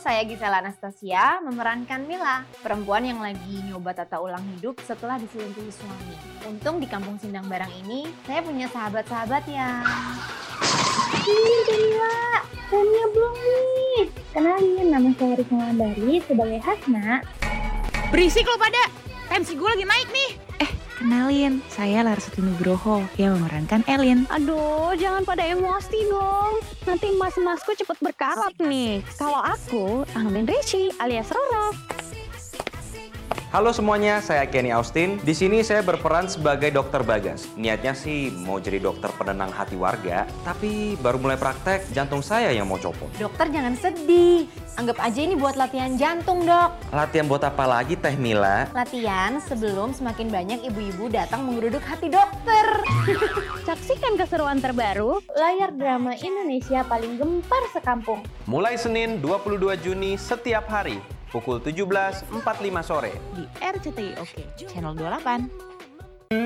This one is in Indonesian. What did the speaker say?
saya Gisela Anastasia memerankan Mila, perempuan yang lagi nyoba tata ulang hidup setelah diselingkuhi suami. Untung di kampung Sindang Barang ini, saya punya sahabat-sahabat yang... Mila, punya belum nih? Kenalin, nama saya Risma Andari sebagai Hasna. Berisik lo pada, tensi gue lagi naik nih. Kenalin, saya Larsati Nugroho yang memerankan Elin. Aduh, jangan pada emosi dong. Nanti emas-emasku cepet berkarat nih. Kalau aku, Angelin Rishi alias Roro. Halo semuanya, saya Kenny Austin. Di sini saya berperan sebagai Dokter Bagas. Niatnya sih mau jadi dokter penenang hati warga, tapi baru mulai praktek jantung saya yang mau copot. Dokter jangan sedih, anggap aja ini buat latihan jantung, Dok. Latihan buat apa lagi Teh Mila? Latihan sebelum semakin banyak ibu-ibu datang menggeruduk hati dokter. Saksikan keseruan terbaru Layar drama Indonesia paling gempar sekampung. Mulai Senin 22 Juni setiap hari, pukul 17.45 sore. Di RCTI Oke, channel 28.